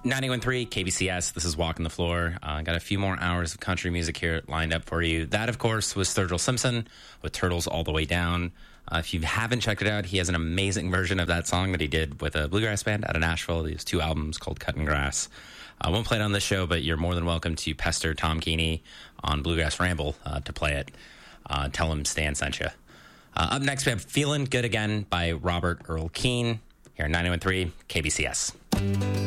91.3 KBCS. This is Walking the Floor. Got a few more hours of country music here lined up for you. That, of course, was Sturgill Simpson with Turtles All the Way Down. If you haven't checked it out, he has an amazing version of that song that he did with a bluegrass band out of Nashville. He has 2 albums called Cutting Grass. I won't play it on this show, but you're more than welcome to pester Tom Keeney on Bluegrass Ramble to play it. Tell him Stan sent you. Up next, we have Feelin' Good Again by Robert Earl Keen here at 91.3 KBCS.